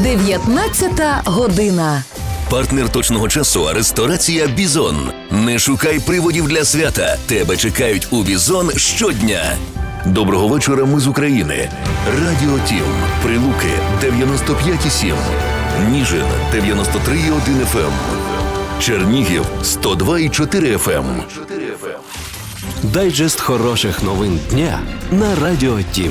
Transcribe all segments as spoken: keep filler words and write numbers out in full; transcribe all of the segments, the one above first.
дев'ятнадцята година. Партнер точного часу – ресторація «Бізон». Не шукай приводів для свята. Тебе чекають у «Бізон» щодня. Доброго вечора, ми з України. Радіо Тім. Прилуки дев'яносто п'ять і сім. Ніжин дев'яносто три і один еф ем. Чернігів сто два і чотири еф ем. Дайджест хороших новин дня на Радіо Тім.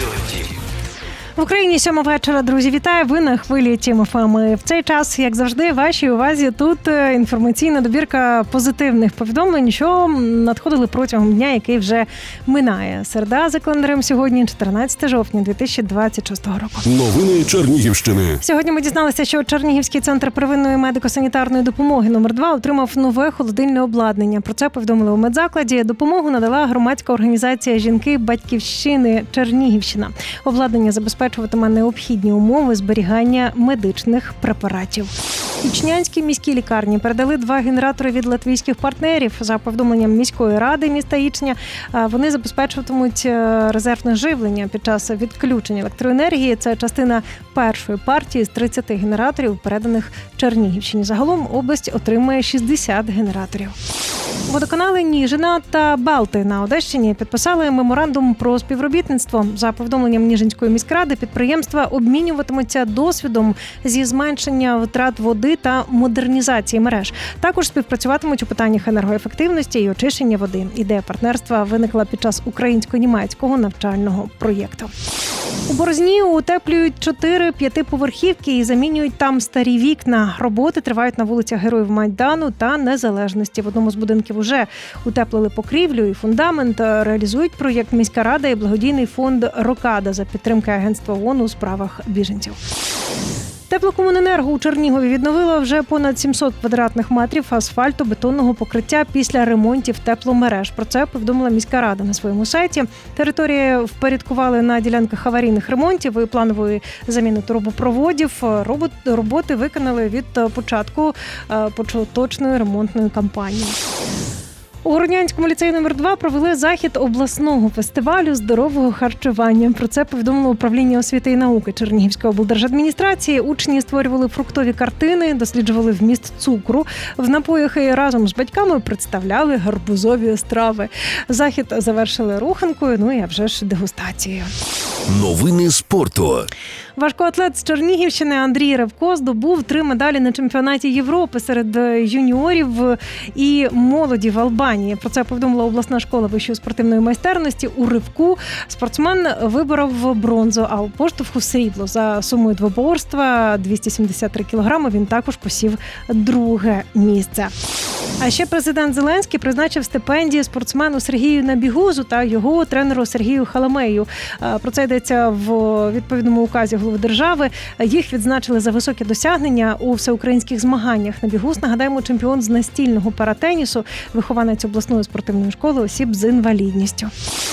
В Україні сьома вечора, друзі, вітаю, ви на хвилі Тім еф ем. В цей час, як завжди, вашій увазі тут інформаційна добірка позитивних повідомлень, що надходили протягом дня, який вже минає. Середа за календарем сьогодні, чотирнадцяте жовтня дві тисячі двадцять шостого року. Новини Чернігівщини. Сьогодні ми дізналися, що Чернігівський центр первинної медико-санітарної допомоги номер два отримав нове холодильне обладнання. Про це повідомили у медзакладі. Допомогу надала громадська організація «Жінки Батьківщини Чернігівщина». Обладнання забезпечує необхідні умови зберігання медичних препаратів. Ічнянській міській лікарні передали два генератори від латвійських партнерів. За повідомленням міської ради міста Ічня, вони забезпечуватимуть резервне живлення під час відключення електроенергії. Це частина першої партії з тридцяти генераторів, переданих Чернігівщині. Загалом область отримує шістдесят генераторів. Водоканали Ніжина та Балти на Одещині підписали меморандум про співробітництво. За повідомленням Ніжинської міськради, підприємства обмінюватимуться досвідом зі зменшення витрат води та модернізації мереж. Також співпрацюватимуть у питаннях енергоефективності і очищення води. Ідея партнерства виникла під час українсько-німецького навчального проєкту. У Борозні утеплюють чотири п'ятиповерхівки і замінюють там старі вікна. Роботи тривають на вулицях Героїв Майдану та Незалежності. В одному з будинків уже утеплили покрівлю і фундамент. Реалізують проєкт міська рада і благодійний фонд «Рокада» за підтримки Агентства ООН у справах біженців. Теплокомуненерго у Чернігові відновило вже понад сімсот квадратних метрів асфальтобетонного покриття після ремонтів тепломереж. Про це повідомила міська рада на своєму сайті. Території впорядкували на ділянках аварійних ремонтів і планової заміни трубопроводів. Роботи виконали від початку поточної ремонтної кампанії. У Городнянському ліцеї номер два провели захід обласного фестивалю здорового харчування. Про це повідомило управління освіти і науки Чернігівської облдержадміністрації. Учні створювали фруктові картини, досліджували вміст цукру. В напоях і разом з батьками представляли гарбузові страви. Захід завершили руханкою, ну і а вже ж дегустацією. Новини спорту. Важкоатлет з Чернігівщини Андрій Ревко здобув три медалі на чемпіонаті Європи серед юніорів і молоді в Албанії. Про це повідомила обласна школа вищої спортивної майстерності. У ривку спортсмен виборов бронзу, а у поштовху срібло. За сумою двоборства двісті сімдесят три кілограми він також посів друге місце. А ще президент Зеленський призначив стипендії спортсмену Сергію Набігузу та його тренеру Сергію Халамею. Про це йдеться в відповідному указі голови держави. Їх відзначили за високі досягнення у всеукраїнських змаганнях. Набігуз, нагадаємо, чемпіон з настільного паратенісу, вихованець обласної спортивної школи осіб з інвалідністю.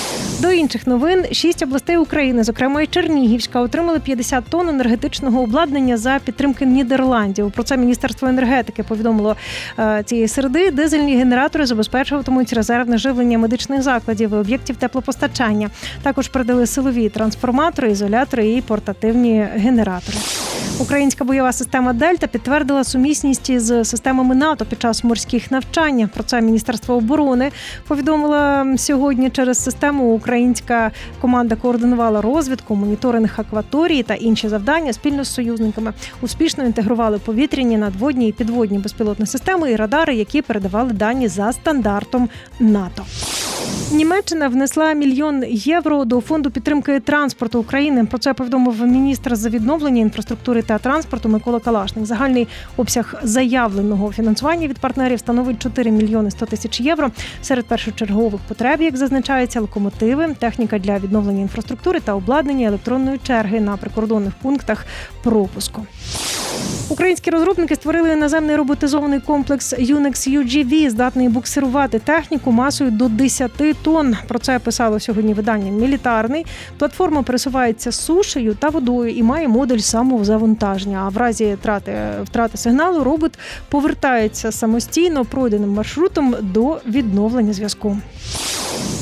До інших новин. Шість областей України, зокрема і Чернігівська, отримали п'ятдесят тонн енергетичного обладнання за підтримки Нідерландів. Про це Міністерство енергетики повідомило цієї середи. Дизельні генератори забезпечуватимуть резервне живлення медичних закладів і об'єктів теплопостачання. Також передали силові трансформатори, ізолятори і портативні генератори. Українська бойова система «Дельта» підтвердила сумісність із системами НАТО під час морських навчань. Про це Міністерство оборони повідомило сьогодні. Через систему українська команда координувала розвідку, моніторинг акваторії та інші завдання спільно з союзниками. Успішно інтегрували повітряні, надводні і підводні безпілотні системи і радари, які передавали дані за стандартом НАТО. Німеччина внесла мільйон євро до фонду підтримки транспорту України. Про це повідомив міністр з відновлення інфраструктури та транспорту Микола Калашник. Загальний обсяг заявленого фінансування від партнерів становить чотири мільйони сто тисяч євро. Серед першочергових потреб, як зазначається, локомотиви, техніка для відновлення інфраструктури та обладнання електронної черги на прикордонних пунктах пропуску. Українські розробники створили наземний роботизований комплекс Юнекс ю джі ві, здатний буксирувати техніку масою до десять тонн. Про це писало сьогодні видання «Мілітарний». Платформа пересувається сушею та водою і має модуль самозавантаження. А в разі втрати, втрати сигналу робот повертається самостійно пройденим маршрутом до відновлення зв'язку.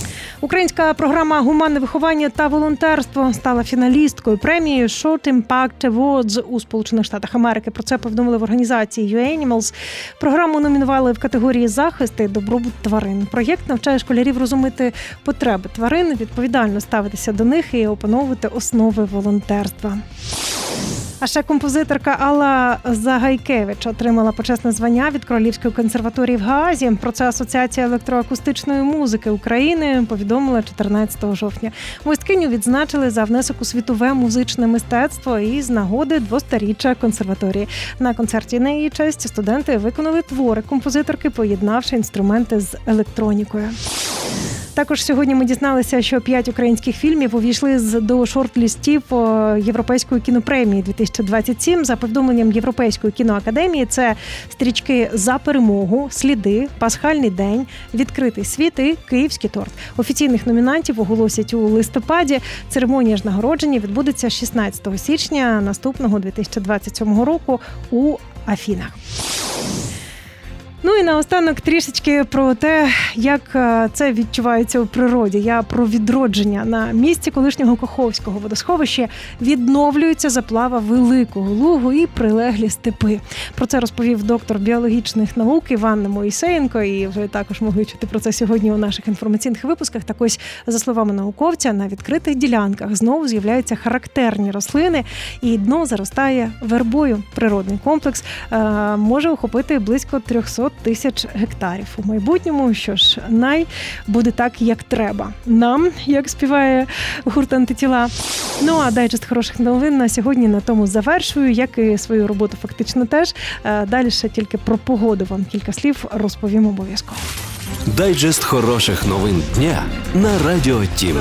Українська програма «Гуманне виховання та волонтерство» стала фіналісткою премії Short Impact Awards у Сполучених Штатах Америки. Про це повідомили в організації ю ей Animals. Програму номінували в категорії «Захист і добробут тварин». Проєкт навчає школярів розуміти потреби тварин, відповідально ставитися до них і опановувати основи волонтерства. А ще композиторка Алла Загайкевич отримала почесне звання від Королівської консерваторії в Гаазі. Про це Асоціація електроакустичної музики України повідомила чотирнадцятого жовтня. Мисткиню відзначили за внесок у світове музичне мистецтво і з нагоди двостаріччя консерваторії. На концерті на її честь студенти виконали твори композиторки, поєднавши інструменти з електронікою. Також сьогодні ми дізналися, що п'ять українських фільмів увійшли до шорт-лістів Європейської кінопремії дві тисячі двадцять сім. За повідомленням Європейської кіноакадемії, це стрічки «За перемогу», «Сліди», «Пасхальний день», «Відкритий світ» і «Київський торт». Офіційних номінантів оголосять у листопаді. Церемонія ж нагородження відбудеться шістнадцятого січня наступного дві тисячі двадцять сьомого року у Афінах. Ну і наостанок трішечки про те, як це відчувається у природі. Я про відродження. На місці колишнього Каховського водосховища відновлюється заплава Великого Лугу і прилеглі степи. Про це розповів доктор біологічних наук Іван Моїсеєнко, і вже також могли чути про це сьогодні у наших інформаційних випусках. Так ось, за словами науковця, на відкритих ділянках знову з'являються характерні рослини, і дно заростає вербою. Природний комплекс е, може охопити близько триста тисяч гектарів у майбутньому. Що ж, най буде так, як треба. Нам, як співає гурт «Антитіла». Ну, а дайджест хороших новин на сьогодні на тому завершую, як і свою роботу фактично теж. Далі ще тільки про погоду вам кілька слів розповім обов'язково. Дайджест хороших новин дня на Радіо Тім.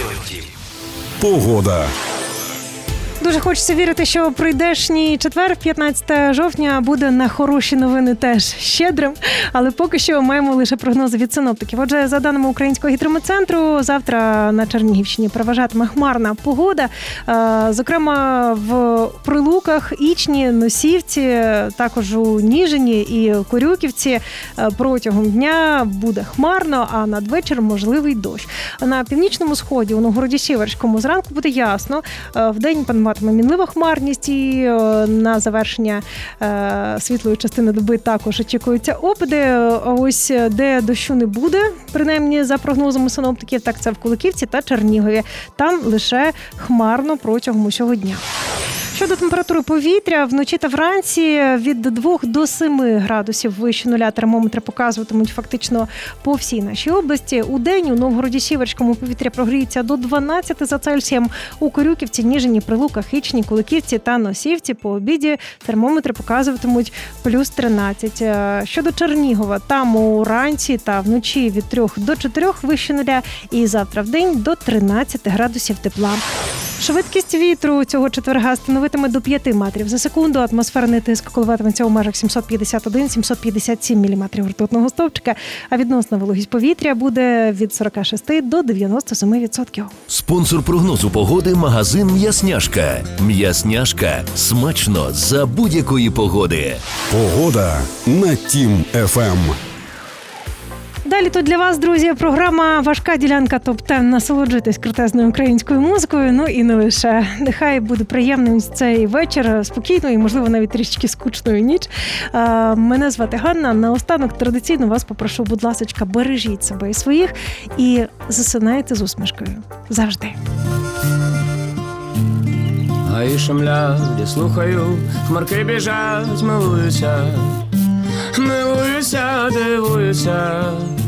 Погода. Дуже хочеться вірити, що прийдешній четвер, п'ятнадцятого жовтня, буде на хороші новини теж щедрим, але поки що маємо лише прогнози від синоптиків. Отже, за даними Українського гідрометцентру, завтра на Чернігівщині переважатиме хмарна погода. Зокрема, в Прилуках, Ічні, Носівці, також у Ніжині і Корюківці протягом дня буде хмарно, а надвечір можливий дощ. На північному сході, у Новгороді-Сіверському, зранку буде ясно, вдень пануватиме мінлива хмарність, і на завершення е, світлої частини доби також очікуються опади. А ось де дощу не буде, принаймні за прогнозами синоптиків, так це в Куликівці та Чернігові. Там лише хмарно протягом усього дня. Щодо температури повітря, вночі та вранці від двох до семи градусів вище нуля термометри показуватимуть фактично по всій нашій області. У день у Новгороді-Сіверському повітря прогріється до дванадцяти за Цельсієм. У Корюківці, Ніжині, Прилуках, Ічні, Куликівці та Носівці по обіді термометри показуватимуть плюс тринадцять. Щодо Чернігова, там уранці та вночі від трьох до чотирьох вище нуля, і завтра в день до тринадцяти градусів тепла. Швидкість вітру цього четверга становитиме до п'яти метрів за секунду. Атмосферний тиск коливатиметься у межах сімсот п'ятдесят один - сімсот п'ятдесят сім міліметрів ртутного стовпчика, а відносна вологість повітря буде від сорок шість до дев'яносто сім відсотків. Спонсор прогнозу погоди – магазин «М'ясняшка». «М'ясняшка» – смачно за будь-якої погоди. Погода на Тім еф ем. Далі тут для вас, друзі, програма «Важка ділянка топ десять». Насолоджуйтесь крутезною українською музикою, ну і не лише. Нехай буде приємним цей вечір, спокійною і, можливо, навіть трішки скучною ніч. Мене звати Ганна. Наостанок традиційно вас попрошу, будь ласочка, бережіть себе і своїх і засинайте з усмішкою. Завжди. Гаї шумлять, я слухаю, хмарки біжать, милуюся, милуюся, дивуюся.